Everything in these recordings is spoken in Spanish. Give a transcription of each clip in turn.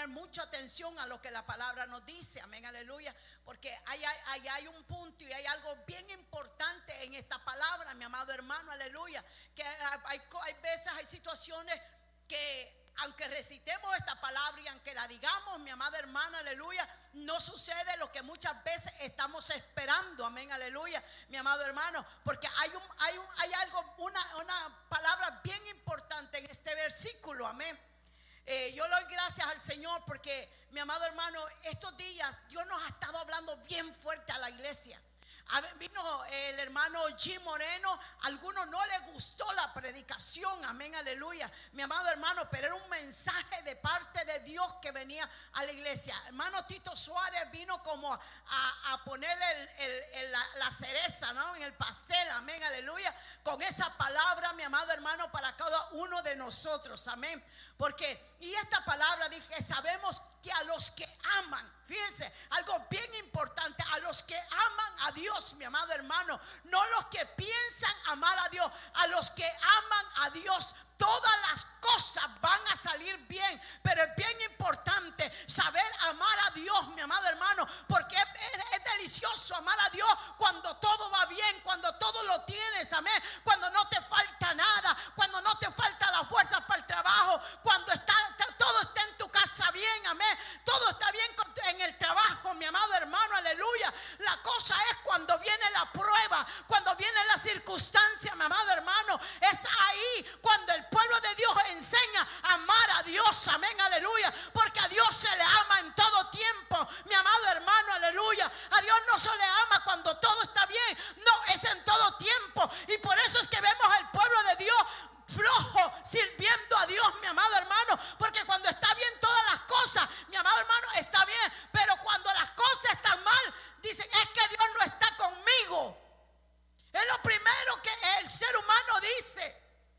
poner mucha atención a lo que la palabra nos dice, amén, aleluya, porque hay un punto y hay algo bien importante en esta palabra, mi amado hermano, aleluya, que hay veces, hay situaciones que aunque recitemos esta palabra y aunque la digamos, mi amada hermana, aleluya, no sucede lo que muchas veces estamos esperando, amén, aleluya, mi amado hermano, porque hay algo, una palabra bien importante en este versículo, amén. Yo le doy gracias al Señor porque, mi amado hermano, estos días Dios nos ha estado hablando bien fuerte a la iglesia. Vino el hermano Jim Moreno, a algunos no les gustó la predicación, amén, aleluya, mi amado hermano, pero era un mensaje de parte de Dios que venía a la iglesia. Hermano Tito Suárez vino como a ponerle la cereza, ¿no?, en el pastel, amén, aleluya, con esa palabra, mi amado hermano, para cada uno de nosotros, amén, porque, y esta palabra dije, sabemos que a los que aman, fíjense, algo bien importante, a los que aman a Dios, mi amado hermano, no los que piensan amar a Dios, a los que aman a Dios, todas las cosas van a salir bien. Pero es bien importante saber amar a Dios, mi amado hermano, porque es delicioso amar a Dios cuando todo va bien, cuando todo lo tienes, amén, cuando no te falta nada, cuando no te falta la fuerza para el trabajo, cuando todo está en tu casa bien, amén, todo está bien en el trabajo, mi amado hermano, aleluya. La cosa es cuando viene la prueba, cuando viene la circunstancia, mi amado hermano, es ahí cuando el pueblo de Dios enseña a amar a Dios, amén, aleluya, porque a Dios se le ama en todo tiempo, mi amado hermano, aleluya. A Dios no se le ama cuando todo está bien, no, es en todo tiempo, y por eso es que vemos al pueblo de Dios flojo sirviendo a Dios, mi amado hermano, porque cuando está bien todas las cosas, mi amado hermano, está bien, pero cuando las cosas están mal, dicen, es que Dios no está conmigo. Es lo primero que el ser humano dice.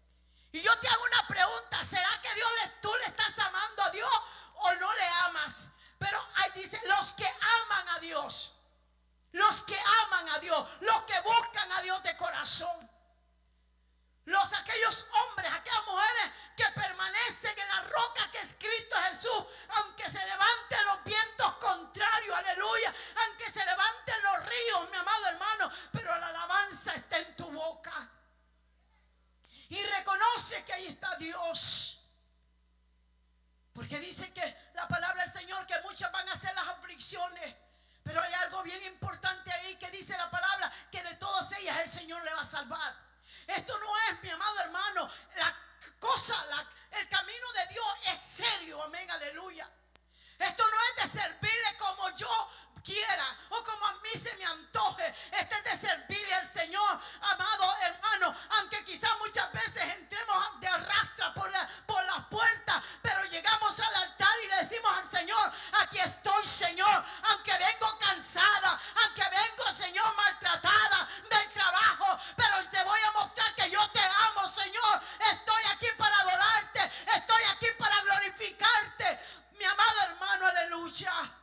Y yo te hago una pregunta, ¿será que tú le estás amando a Dios o no le amas? Pero ahí dice, los que aman a Dios, los que aman a Dios, los que buscan a Dios de corazón, aquellos hombres, aquellas mujeres que permanecen en la roca que es Cristo Jesús, aunque se levanten los vientos contrarios, aleluya, aunque se levanten los ríos, mi amado hermano, pero la alabanza está en tu boca. Y reconoce que ahí está Dios. Porque dice que la palabra del Señor que muchas van a ser las aflicciones, pero hay algo bien importante ahí que dice la palabra, que de todas ellas el Señor le va a salvar. Esto no es, mi amado hermano, el camino de Dios es serio, amén, aleluya. Esto no es de servirle como yo quiera o como a mí se me antoje. Este es de servirle al Señor, amado hermano, aunque quizás muchas veces entremos de arrastra por las puertas, pero llegamos al altar y le decimos al Señor, aquí estoy, Señor, aunque vengo cansada, aunque vengo, Señor, maltratada del trabajo, pero te voy a mostrar que yo te amo, Señor. Estoy aquí para adorarte, estoy aquí para glorificarte, mi amado hermano, aleluya.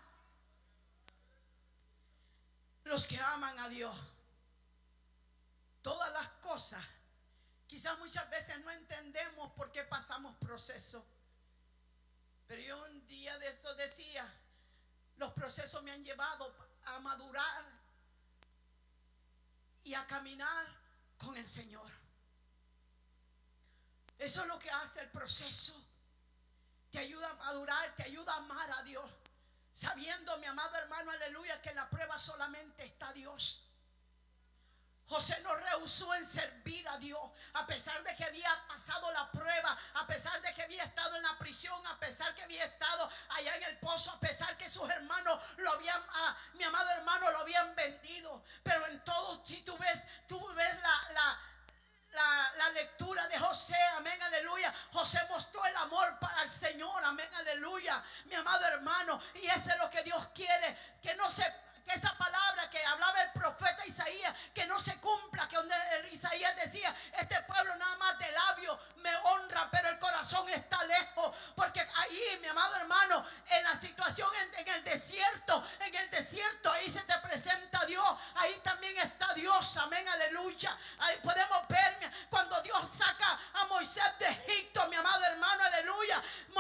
Los que aman a Dios, todas las cosas, quizás muchas veces no entendemos por qué pasamos procesos, pero yo un día de esto decía, los procesos me han llevado a madurar y a caminar con el Señor. Eso es lo que hace el proceso, te ayuda a madurar, te ayuda a amar a Dios, sabiendo, mi amado hermano, aleluya, que en la prueba solamente está Dios. José no rehusó en servir a Dios, a pesar de que había pasado la prueba, a pesar de que había estado en la prisión, a pesar que había estado allá en el pozo, a pesar que sus hermanos lo habían, mi amado hermano, lo habían vendido. Pero en todo, si tú ves la lectura de José, amén, aleluya, José mostró el amor para el Señor, amén, aleluya, mi amado hermano, y eso es lo